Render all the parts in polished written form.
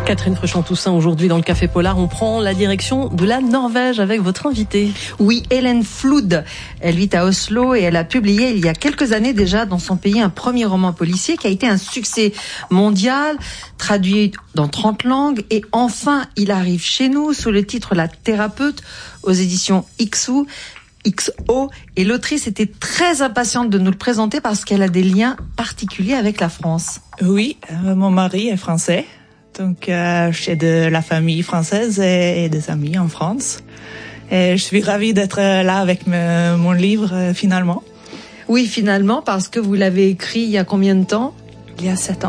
Catherine Fruchon-Toussaint, aujourd'hui dans le Café Polar, on prend la direction de la Norvège avec votre invitée. Oui, Ellen Flood. Elle vit à Oslo et elle a publié il y a quelques années déjà dans son pays un premier roman policier qui a été un succès mondial, traduit dans 30 langues. Et enfin, il arrive chez nous sous le titre La Thérapeute aux éditions XO. Et l'autrice était très impatiente de nous le présenter parce qu'elle a des liens particuliers avec la France. Oui, mon mari est français. Donc, j'ai de la famille française et des amis en France. Et je suis ravie d'être là avec mon livre, finalement. Oui, finalement, parce que vous l'avez écrit il y a combien de temps ? Il y a 7 ans.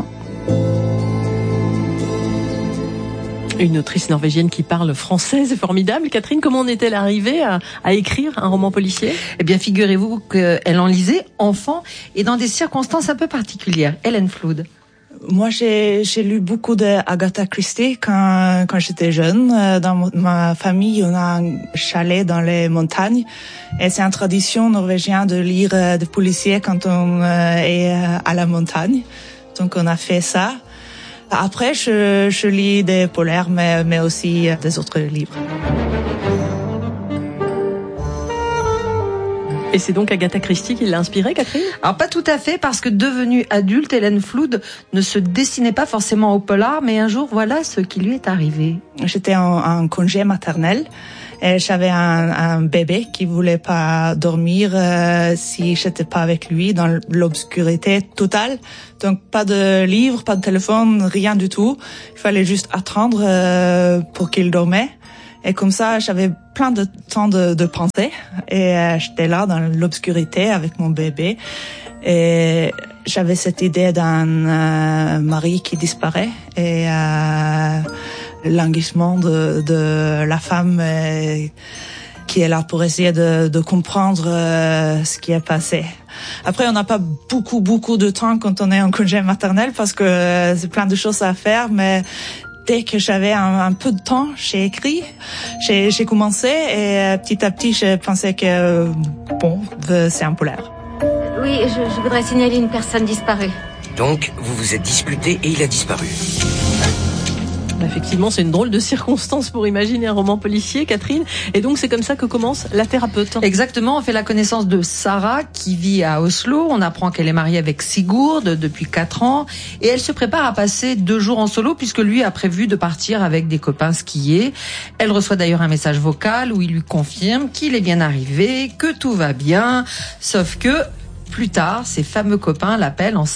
Une autrice norvégienne qui parle français, c'est formidable. Catherine, comment en est-elle arrivée à écrire un roman policier ? Eh bien, figurez-vous qu'elle en lisait enfant et dans des circonstances un peu particulières. Ellen Flood. Moi, j'ai lu beaucoup de Agatha Christie quand j'étais jeune. Dans ma famille, on a un chalet dans les montagnes. Et c'est une tradition norvégienne de lire des policiers quand on est à la montagne. Donc, on a fait ça. Après, je lis des polaires, mais aussi des autres livres. Et c'est donc Agatha Christie qui l'a inspirée, Catherine ? Alors pas tout à fait, parce que devenue adulte, Ellen Flood ne se destinait pas forcément au polar, mais un jour, voilà ce qui lui est arrivé. J'étais en congé maternel et j'avais un bébé qui voulait pas dormir si j'étais pas avec lui dans l'obscurité totale. Donc pas de livre, pas de téléphone, rien du tout. Il fallait juste attendre pour qu'il dormait. Et comme ça, j'avais plein de temps de penser. Et j'étais là dans l'obscurité avec mon bébé. Et j'avais cette idée d'un mari qui disparaît. Et languissement de la femme qui est là pour essayer de comprendre ce qui est passé. Après, on n'a pas beaucoup de temps quand on est en congé maternel parce que c'est plein de choses à faire, mais dès que j'avais un peu de temps, j'ai écrit, j'ai commencé et petit à petit, je pensais que c'est un polar. Oui, je voudrais signaler une personne disparue. Donc, vous vous êtes disputé et il a disparu. Effectivement, c'est une drôle de circonstance pour imaginer un roman policier, Catherine. Et donc, c'est comme ça que commence La Thérapeute. Exactement, on fait la connaissance de Sarah qui vit à Oslo. On apprend qu'elle est mariée avec Sigurd depuis 4 ans. Et elle se prépare à passer 2 jours en solo puisque lui a prévu de partir avec des copains skier. Elle reçoit d'ailleurs un message vocal où il lui confirme qu'il est bien arrivé, que tout va bien. Sauf que, plus tard, ses fameux copains l'appellent en